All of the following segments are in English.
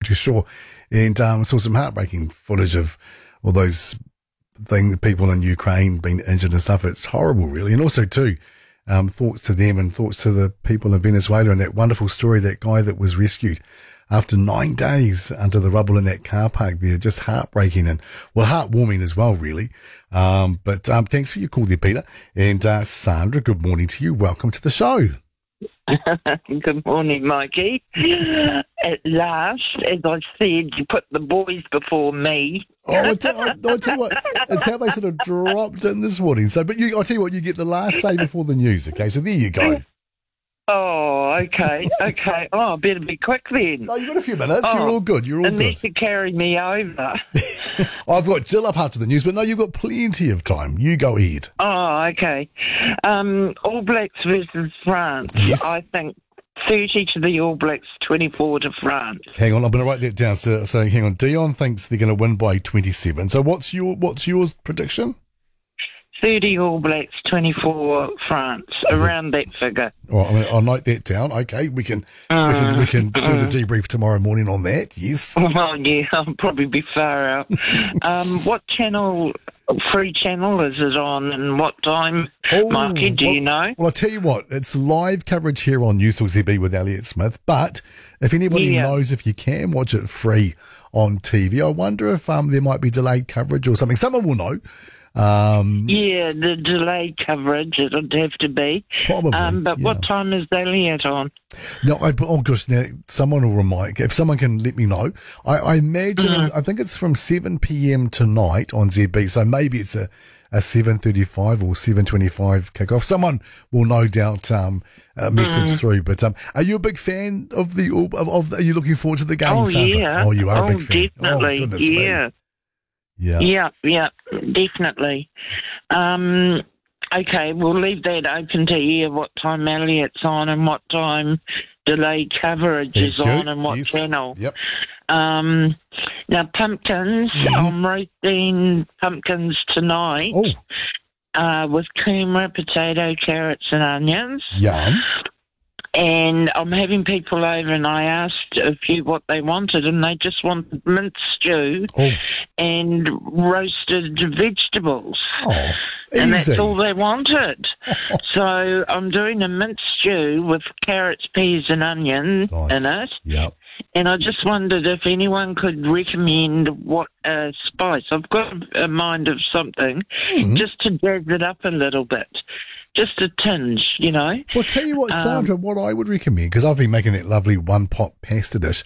too sure. And saw some heartbreaking footage of all those people in Ukraine being injured and stuff. It's horrible, really. And also, too, thoughts to them and thoughts to the people in Venezuela and that wonderful story, that guy that was rescued after 9 days under the rubble in that car park there. Just heartbreaking and, well, heartwarming as well, really. But thanks for your call there, Peter. And Sandra, good morning to you. Welcome to the show. Good morning, Mikey. At last, as I said, you put the boys before me. I tell you what, it's how they sort of dropped in this morning. So, but I'll tell you what, you get the last say before the news, okay? So there you go. Oh, okay. Oh, I better be quick then. No, you've got a few minutes. You're all good. Unless you carry me over. I've got Jill up after the news, but no, you've got plenty of time. You go ahead. Oh, okay. All Blacks versus France. Yes. I think 30 to the All Blacks, 24 to France. Hang on, I'm going to write that down. So hang on. Dion thinks they're going to win by 27. So what's your prediction? 30 All Blacks, 24 France, around that figure. Well, I'll note that down. Okay, we can do the debrief tomorrow morning on that. Yes. Well, yeah, I'll probably be far out. What free channel is it on, and what time, Mikey? Do you know? Well, I'll tell you what. It's live coverage here on News Talk ZB with Elliot Smith. But if anybody knows if you can watch it free on TV, I wonder if there might be delayed coverage or something. Someone will know. The delayed coverage, it'd have to be. Probably. But what time is Elliot on? No, now someone will remind. If someone can let me know, I imagine. I think it's from 7 p.m. tonight on ZB. So maybe it's a 7:35 or 7:25 kickoff. Someone will no doubt message through. But are you a big fan of are you looking forward to the game, Sandra? Yeah. Oh, you are a big fan. Definitely. Oh, goodness me. Yeah, definitely. Okay, we'll leave that open to hear what time Elliot's on and what time delayed coverage is on and what channel. Yep. Now, pumpkins, I'm roasting pumpkins tonight with kumara, potato, carrots and onions. Yum. And I'm having people over, and I asked a few what they wanted, and they just wanted mint stew and roasted vegetables. Oh, easy. And that's all they wanted. So I'm doing a mint stew with carrots, peas and onion in it. Yep. And I just wondered if anyone could recommend what spice. I've got a mind of something just to jazz it up a little bit. Just a tinge, you know. Well, tell you what, Sandra, what I would recommend, because I've been making that lovely one-pot pasta dish.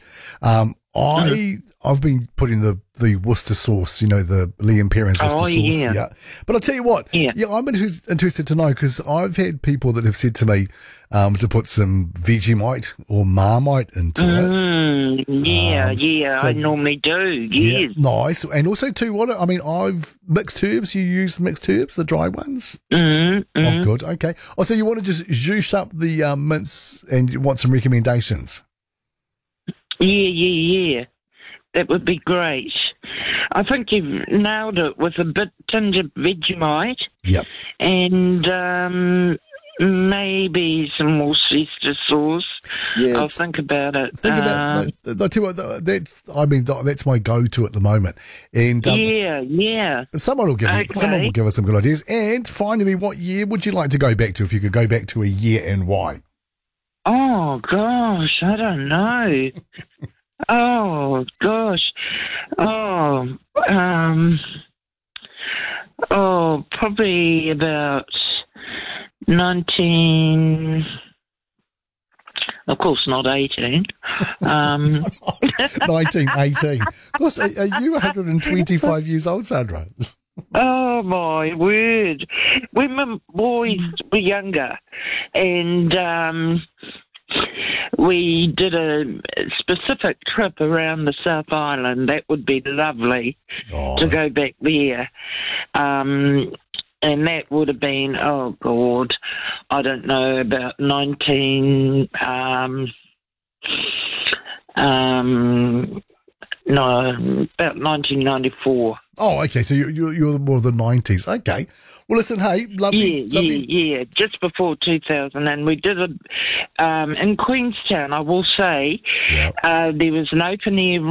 I've been putting the Worcester sauce, the Liam Perrins Worcester sauce. Yeah. But I'll tell you what, I'm interested to know, because I've had people that have said to me to put some Vegemite or Marmite into it. So, I normally do, yes. Yeah, nice. And also, too, I've mixed herbs. You use mixed herbs, the dry ones? Oh, good, okay. Oh, so you want to just zhoosh up the mince and you want some recommendations? Yeah. That would be great. I think you've nailed it with a tinge of Vegemite. Yep. And maybe some Worcester sauce. Yeah, I'll think about it. I'll tell you what, that's my go-to at the moment. And someone will give us some good ideas. And finally, what year would you like to go back to, if you could go back to a year, and why? Oh gosh, I don't know. Oh gosh. Probably about 19. Of course, not 18. 1918. Of course, are you 125 years old, Sandra? Oh, my word. When my boys were younger, and we did a specific trip around the South Island, that would be lovely to go back there. And that would have been, oh, God, I don't know, about 1994. Oh, okay, so you're more of the 90s. Okay. Well, listen, hey, lovely. Yeah, just before 2000. And we did in Queenstown, I will say, there was an open-air